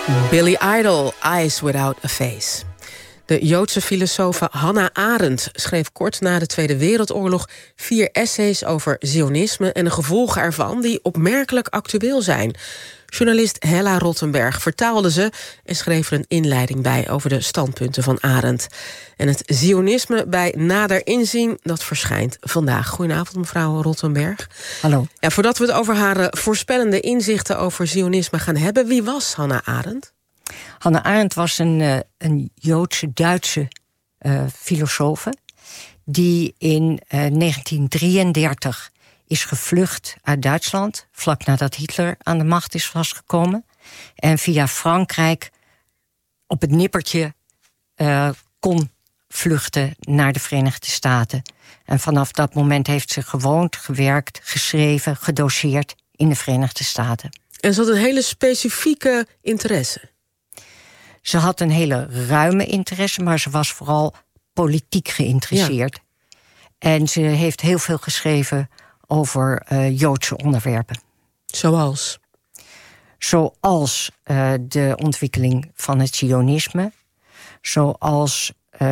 Billy Idol, Eyes Without a Face. De Joodse filosoof Hannah Arendt schreef kort na de Tweede Wereldoorlog 4 essays over Zionisme en de gevolgen ervan die opmerkelijk actueel zijn. Journalist Hella Rottenberg vertaalde ze en schreef er een inleiding bij over de standpunten van Arendt. En het Zionisme bij nader inzien, dat verschijnt vandaag. Goedenavond, mevrouw Rottenberg. Hallo. Ja, voordat we het over haar voorspellende inzichten over Zionisme gaan hebben, wie was Hannah Arendt? Hannah Arendt was een Joodse-Duitse filosofe die in 1933 is gevlucht uit Duitsland, vlak nadat Hitler aan de macht was gekomen, en via Frankrijk op het nippertje kon vluchten naar de Verenigde Staten. En vanaf dat moment heeft ze gewoond, gewerkt, geschreven, gedoseerd in de Verenigde Staten. En ze had een hele specifieke interesse. Ze had een hele ruime interesse, maar ze was vooral politiek geïnteresseerd. Ja. En ze heeft heel veel geschreven over Joodse onderwerpen. Zoals? Zoals de ontwikkeling van het Zionisme. Zoals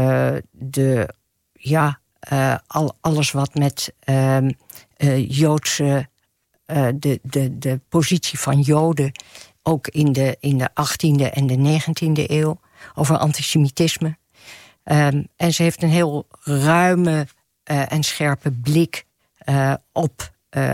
alles wat met Joodse... de positie van Joden ook in de 18e en de 19e eeuw, over antisemitisme. En ze heeft een heel ruime en scherpe blik op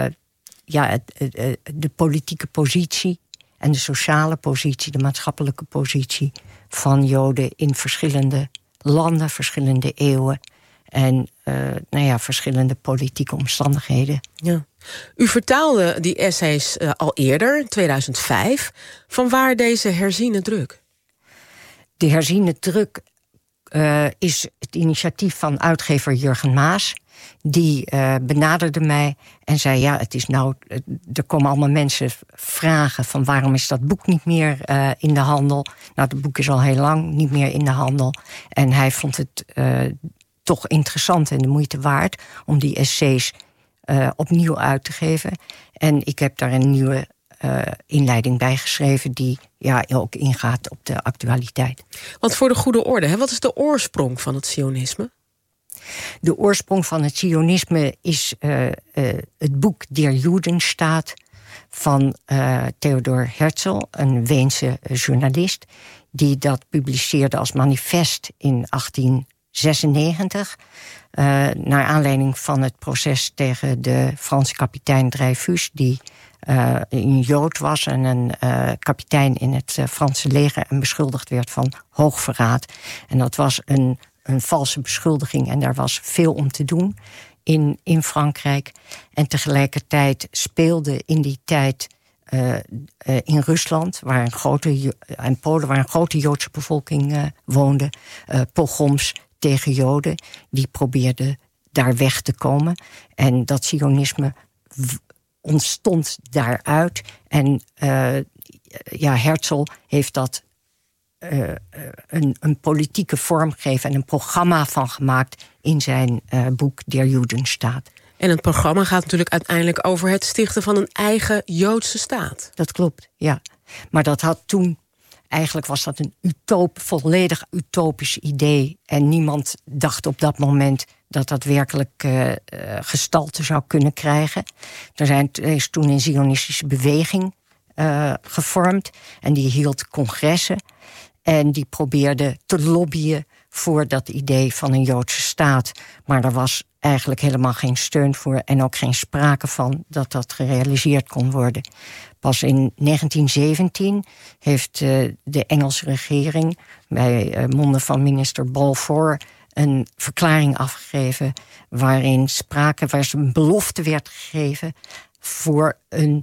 de politieke positie en de sociale positie, de maatschappelijke positie van Joden in verschillende landen, verschillende eeuwen en verschillende politieke omstandigheden. Ja. U vertaalde die essays al eerder, in 2005. Vanwaar deze herziene druk? De herziene druk is het initiatief van uitgever Jurgen Maas. Die benaderde mij en zei, er komen allemaal mensen vragen van waarom is dat boek niet meer in de handel. Nou, het boek is al heel lang niet meer in de handel. En hij vond het toch interessant en de moeite waard om die essays opnieuw uit te geven. En ik heb daar een nieuwe inleiding bij geschreven die ook ingaat op de actualiteit. Want voor de goede orde, wat is de oorsprong van het Zionisme? De oorsprong van het Zionisme is het boek Der Judenstaat van Theodor Herzl, een Weense journalist, die dat publiceerde als manifest in 1896... naar aanleiding van het proces tegen de Franse kapitein Dreyfus, die een Jood was en een kapitein in het Franse leger en beschuldigd werd van hoogverraad. En dat was een valse beschuldiging en daar was veel om te doen in Frankrijk. En tegelijkertijd speelde in die tijd in Rusland, en Polen, waar een grote Joodse bevolking woonde, pogroms tegen Joden, die probeerden daar weg te komen. En dat Zionisme ontstond daaruit. En Herzl heeft dat een politieke vorm gegeven en een programma van gemaakt in zijn boek Der Judenstaat. En het programma gaat natuurlijk uiteindelijk over het stichten van een eigen Joodse staat. Dat klopt, ja. Maar dat had toen... Eigenlijk was dat een volledig utopisch idee. En niemand dacht op dat moment dat dat werkelijk gestalte zou kunnen krijgen. Er is toen een zionistische beweging gevormd. En die hield congressen. En die probeerde te lobbyen voor dat idee van een Joodse staat. Maar er was eigenlijk helemaal geen steun voor en ook geen sprake van dat dat gerealiseerd kon worden. Pas in 1917 heeft de Engelse regering bij monden van minister Balfour een verklaring afgegeven waarin een belofte werd gegeven voor een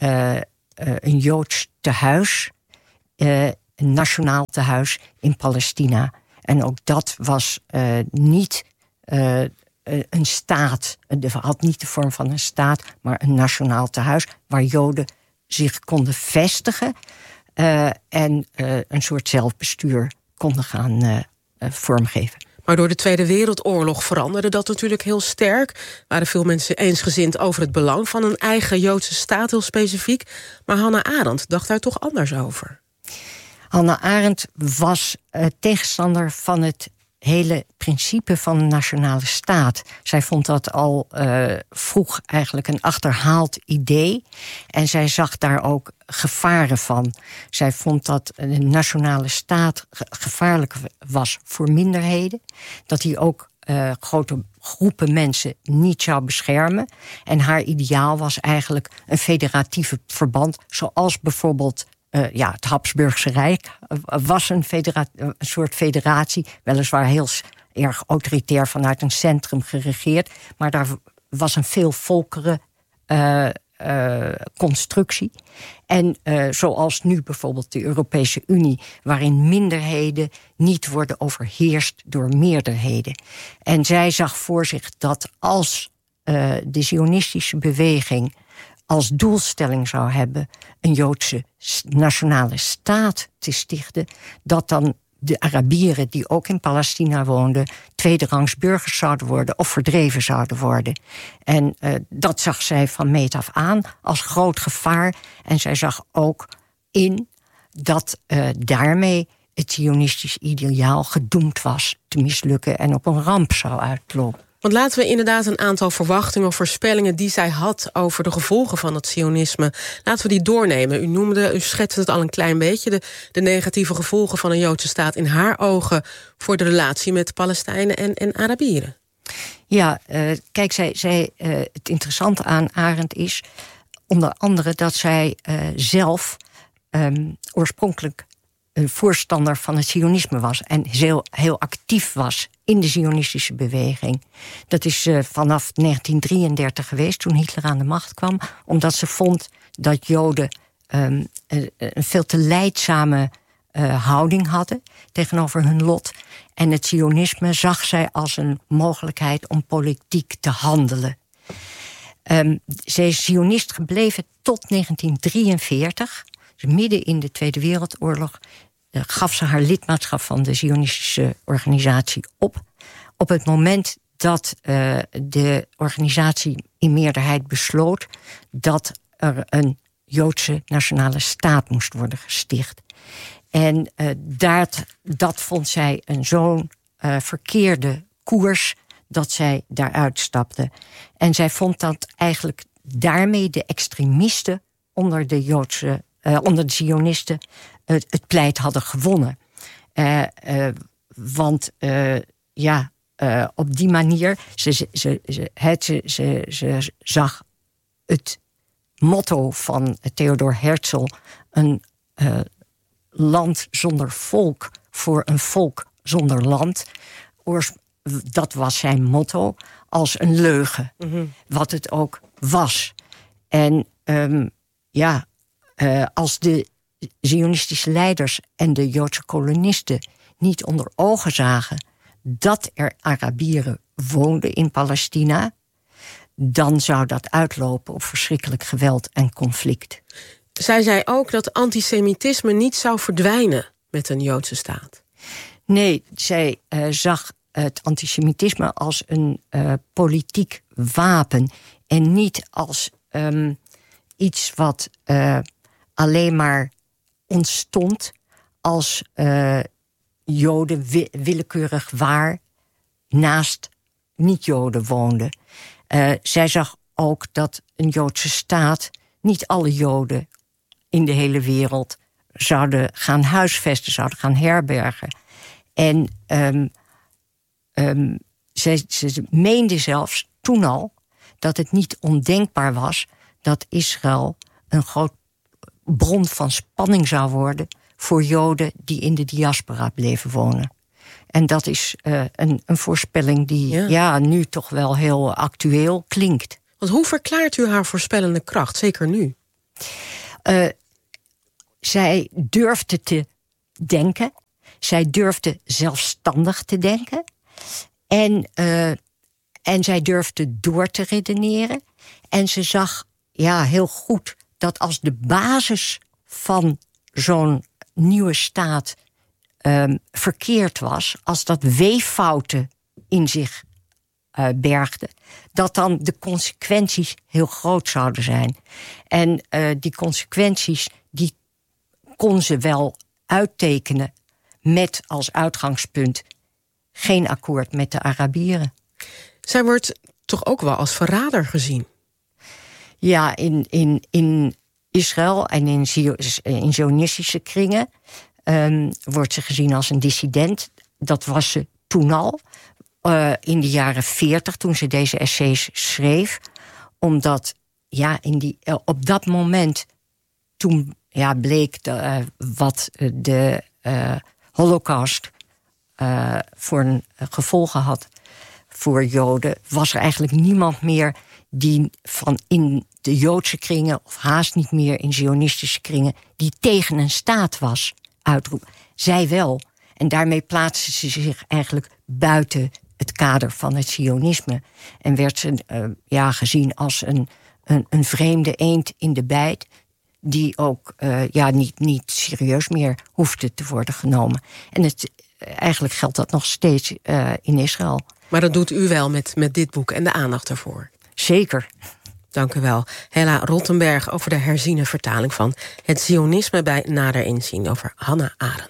Joods tehuis, een nationaal tehuis in Palestina. En ook dat was niet een staat. Het had niet de vorm van een staat, maar een nationaal tehuis waar Joden zich konden vestigen en een soort zelfbestuur konden gaan vormgeven. Maar door de Tweede Wereldoorlog veranderde dat natuurlijk heel sterk. Waren veel mensen eensgezind over het belang van een eigen Joodse staat, heel specifiek. Maar Hannah Arendt dacht daar toch anders over. Hannah Arendt was tegenstander van het hele principe van de nationale staat. Zij vond dat al vroeg eigenlijk een achterhaald idee. En zij zag daar ook gevaren van. Zij vond dat de nationale staat gevaarlijk was voor minderheden. Dat die ook grote groepen mensen niet zou beschermen. En haar ideaal was eigenlijk een federatieve verband, zoals bijvoorbeeld het Habsburgse Rijk was een soort federatie, weliswaar heel erg autoritair vanuit een centrum geregeerd, maar daar was een veel volkeren constructie. En zoals nu bijvoorbeeld de Europese Unie, waarin minderheden niet worden overheerst door meerderheden. En zij zag voor zich dat als de Zionistische beweging als doelstelling zou hebben een Joodse nationale staat te stichten, dat dan de Arabieren die ook in Palestina woonden tweederangs burgers zouden worden of verdreven zouden worden. En dat zag zij van meet af aan als groot gevaar. En zij zag ook in dat daarmee het Zionistisch ideaal gedoemd was te mislukken en op een ramp zou uitlopen. Want laten we inderdaad een aantal verwachtingen of voorspellingen die zij had over de gevolgen van het sionisme, laten we die doornemen. U schetste het al een klein beetje, de negatieve gevolgen van een Joodse staat in haar ogen voor de relatie met Palestijnen en Arabieren. Ja, kijk, het interessante aan Arendt is onder andere dat zij zelf oorspronkelijk een voorstander van het Zionisme was en heel actief was in de Zionistische beweging. Dat is vanaf 1933 geweest, toen Hitler aan de macht kwam, omdat ze vond dat Joden een veel te lijdzame houding hadden tegenover hun lot. En het Zionisme zag zij als een mogelijkheid om politiek te handelen. Zij is Zionist gebleven tot 1943. Dus midden in de Tweede Wereldoorlog gaf ze haar lidmaatschap van de Zionistische organisatie op. Op het moment dat de organisatie in meerderheid besloot dat er een Joodse nationale staat moest worden gesticht. En dat vond zij een zo'n verkeerde koers dat zij daaruit stapte. En zij vond dat eigenlijk daarmee de extremisten onder de Zionisten het pleit hadden gewonnen. Want op die manier, ze zag het motto van Theodor Herzl, een land zonder volk voor een volk zonder land. Dat was zijn motto, als een leugen. Mm-hmm. Wat het ook was. En als de Zionistische leiders en de Joodse kolonisten niet onder ogen zagen dat er Arabieren woonden in Palestina, dan zou dat uitlopen op verschrikkelijk geweld en conflict. Zij zei ook dat antisemitisme niet zou verdwijnen met een Joodse staat. Nee, zij zag het antisemitisme als een politiek wapen en niet als iets wat alleen maar ontstond als Joden willekeurig waar naast niet-Joden woonden. Zij zag ook dat een Joodse staat niet alle Joden in de hele wereld zouden gaan huisvesten, zouden gaan herbergen. En ze meende zelfs toen al dat het niet ondenkbaar was dat Israël een groot bron van spanning zou worden voor Joden die in de diaspora bleven wonen. En dat is een voorspelling die nu toch wel heel actueel klinkt. Want hoe verklaart u haar voorspellende kracht, zeker nu? Zij durfde te denken. Zij durfde zelfstandig te denken. En zij durfde door te redeneren. En ze zag heel goed dat als de basis van zo'n nieuwe staat verkeerd was, als dat weeffouten in zich bergde, dat dan de consequenties heel groot zouden zijn. En die consequenties die kon ze wel uittekenen met als uitgangspunt geen akkoord met de Arabieren. Zij wordt toch ook wel als verrader gezien? Ja, in Israël en in zionistische kringen wordt ze gezien als een dissident. Dat was ze toen al, in de jaren 40, toen ze deze essays schreef. Omdat op dat moment, toen bleek wat de Holocaust voor een gevolgen had voor Joden, was er eigenlijk niemand meer die van in de Joodse kringen, of haast niet meer in zionistische kringen, die tegen een staat was, uitroep. Zij wel. En daarmee plaatste ze zich eigenlijk buiten het kader van het zionisme. En werd ze gezien als een vreemde eend in de bijt, die ook niet serieus meer hoefde te worden genomen. En eigenlijk geldt dat nog steeds in Israël. Maar dat doet u wel met dit boek en de aandacht ervoor. Zeker. Dank u wel. Hella Rottenberg over de herziene vertaling van Het Zionisme bij nader inzien over Hannah Arendt.